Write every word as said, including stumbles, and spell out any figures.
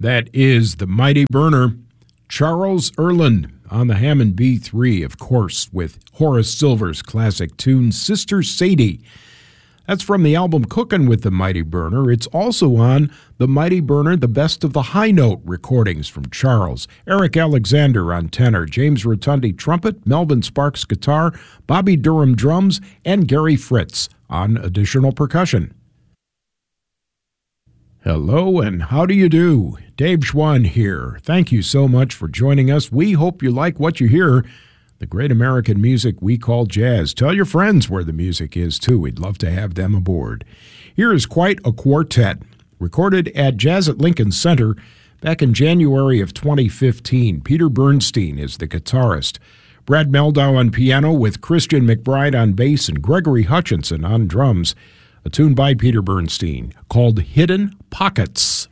That is the Mighty Burner, Charles Earland on the Hammond B three, of course, with Horace Silver's classic tune, Sister Sadie. That's from the album Cookin' with the Mighty Burner. It's also on the Mighty Burner, the Best of the High Note recordings from Charles. Eric Alexander on tenor, James Rotundi trumpet, Melvin Sparks guitar, Bobby Durham drums, and Gary Fritz on additional percussion. Hello, and how do you do? Dave Schwann here. Thank you so much for joining us. We hope you like what you hear. The great American music we call jazz. Tell your friends where the music is, too. We'd love to have them aboard. Here is quite a quartet, recorded at Jazz at Lincoln Center back in January of twenty fifteen. Peter Bernstein is the guitarist. Brad Meldau on piano with Christian McBride on bass and Gregory Hutchinson on drums. A tune by Peter Bernstein called Hidden Pockets.